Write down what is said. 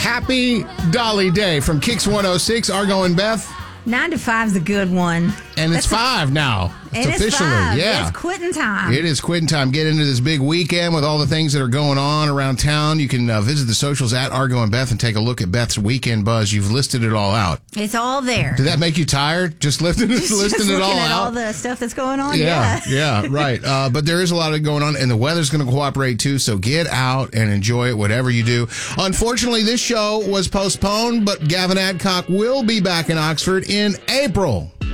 Happy Dolly Day from Kicks 106. Argo and Beth. 9 to 5 is a good one. And it's 5 now. It's officially. 5. Yeah. It's quitting time. It is quitting time. Get into this big weekend with all the things that are going on around town. You can visit the socials at Argo and Beth and take a look at Beth's weekend buzz. You've listed it all out. It's all there. Did that make you tired? Just listing it all at out? all the stuff that's going on? Yeah, right. But there is a lot of going on, and the weather's going to cooperate too, so get out and enjoy it, whatever you do. Unfortunately, this show was postponed, but Gavin Adcock will be back in Oxford in April.